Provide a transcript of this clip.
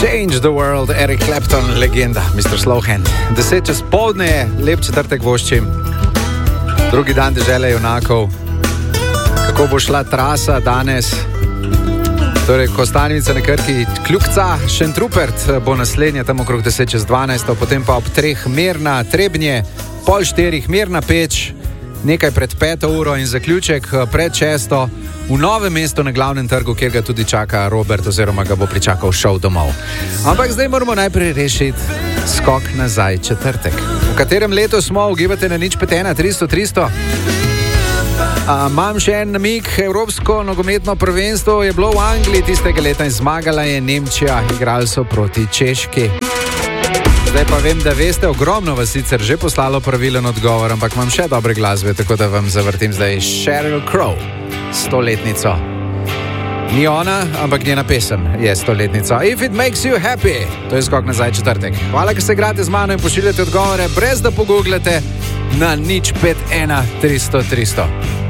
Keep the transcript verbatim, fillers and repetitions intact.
Change the world, Eric Clapton, legenda, mister Slowhand. Deset čez poldne je, lep četrtek voščim. Drugi dan dežele junakov. Kako bo šla trasa danes? Torej, Kostanjevica na Krki, Kljukca, Šentrupert bo naslednja tam okrog deset čez dvanajst, potem pa ob treh Mirna, Trebnje, pol štirih Mirna Peč, nekaj pred peto uro in zaključek pred šesto v Novem mestu na Glavnem trgu, kjer ga tudi čaka Robert oziroma ga bo pričakal šov domov. Ampak zdaj moramo najprej rešiti skok nazaj četrtek. V katerem letu smo, ugibate na nič pet ena, tristo, tristo? Imam še en namig, Evropsko nogometno prvenstvo je bilo v Angliji tistega leta in zmagala je Nemčija, igrali so proti Češki. Zdaj pa vem, da veste, ogromno vas sicer že poslalo pravilen odgovor, ampak imam še dobre glasbe, tako da vam zavrtim zdaj Sheryl Crow, stoletnico. Ni ona, ampak njena pesem je stoletnica. If it makes you happy, to je skok nazaj četrtek. Hvala, ker se igrate z mano in pošiljate odgovore, brez da pogooglate na nič pet ena, tristo, tristo.